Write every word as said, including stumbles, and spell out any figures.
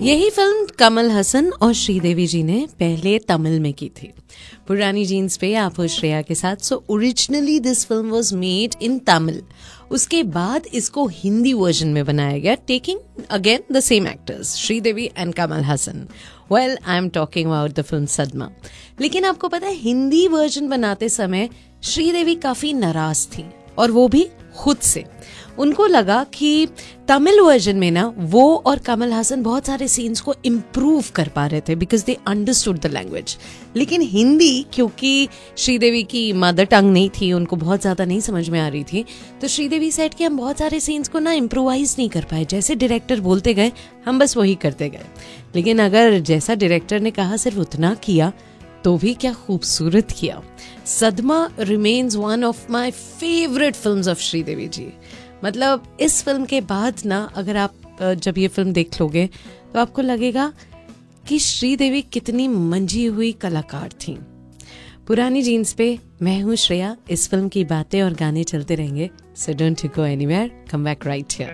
यही फिल्म कमल हसन और श्रीदेवी जी ने पहले तमिल में की थी। पुरानी जीन्स पे आप हो श्रेया के साथ। So originally this film was made in Tamil. उसके बाद इसको हिंदी वर्जन में बनाया गया, taking again the same actors Sridevi and Kamal Haasan. Well, I am talking about the film सदमा। लेकिन आपको पता है, हिंदी वर्जन बनाते समय श्रीदेवी काफी नाराज थी, और वो भी खुद से। उनको लगा कि तमिल वर्जन में ना वो और कमल हसन बहुत सारे सीन्स को इम्प्रूव कर पा रहे थे because they understood the language. लेकिन हिंदी, क्योंकि श्रीदेवी की मदर टंग नहीं थी, उनको बहुत ज़्यादा नहीं समझ में आ रही थी, तो श्रीदेवी सेट कि हम बहुत सारे सीन्स को ना इम्प्रोवाइज नहीं कर पाए। जैसे डायरेक्टर बोलते गए, हम बस वही करते गए। लेकिन अगर जैसा डायरेक्टर ने कहा सिर्फ उतना किया, तो भी क्या खूबसूरत किया। सदमा remains one of my favourite films of Sridevi जी। मतलब इस फिल्म के बाद ना, अगर आप जब ये फिल्म देख लोगे तो आपको लगेगा कि श्रीदेवी कितनी मंझी हुई कलाकार थी। पुरानी जीन्स पे मैं हूँ श्रेया। इस फिल्म की बातें और गाने चलते रहेंगे। So don't go anywhere, come back right here.